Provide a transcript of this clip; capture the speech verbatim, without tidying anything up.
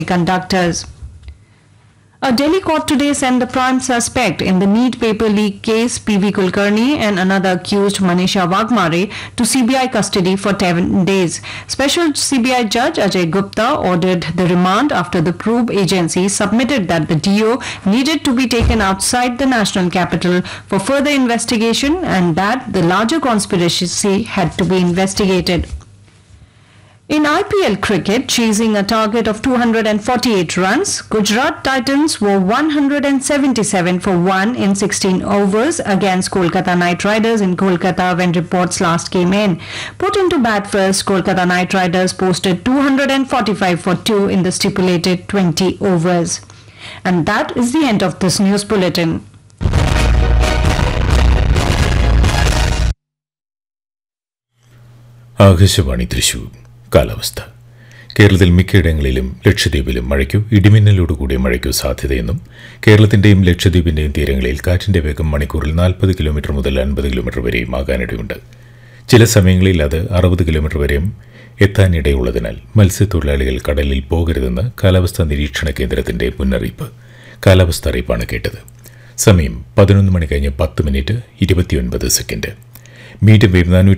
conductors. A Delhi court today sent the prime suspect in the NEET paper leak case, P V Kulkarni, and another accused, Manisha Wagmare, to C B I custody for ten days. Special C B I Judge Ajay Gupta ordered the remand after the probe agency submitted that the D O needed to be taken outside the national capital for further investigation and that the larger conspiracy had to be investigated. In I P L cricket, chasing a target of two hundred forty-eight runs, Gujarat Titans were one hundred seventy-seven for one in sixteen overs against Kolkata Knight Riders in Kolkata when reports last came in. Put into bat first, Kolkata Knight Riders posted two hundred forty-five for two in the stipulated twenty overs. And that is the end of this news bulletin. Akashvani Thrissur. കാലാവസ്ഥ. കേരളത്തിൽ മിക്കയിടങ്ങളിലും ലക്ഷദ്വീപിലും മഴയ്ക്കോ ഇടിമിന്നലോടുകൂടിയ മഴയ്ക്കോ സാധ്യതയെന്നും കേരളത്തിന്റെയും ലക്ഷദ്വീപിന്റെയും തീരങ്ങളിൽ കാറ്റിന്റെ വേഗം മണിക്കൂറിൽ നാൽപ്പത് kilometre മുതൽ അൻപത് കിലോമീറ്റർ വരെയും ആകാനിടയുണ്ട്. ചില സമയങ്ങളിൽ അത് അറുപത് കിലോമീറ്റർ വരെയും എത്താനിടയുള്ളതിനാൽ മത്സ്യത്തൊഴിലാളികൾ കടലിൽ പോകരുതെന്ന് കാലാവസ്ഥാ നിരീക്ഷണ കേന്ദ്രത്തിന്റെ മുന്നറിയിപ്പ്. കാലാവസ്ഥ അറിയിപ്പാണ് കേട്ടത്. സമയം പതിനൊന്ന് മണി കഴിഞ്ഞ് പത്ത് മിനിറ്റ് ഇരുപത്തിയൊൻപത് സെക്കൻഡ്. മീഡിയം വേവ് നാനൂറ്റി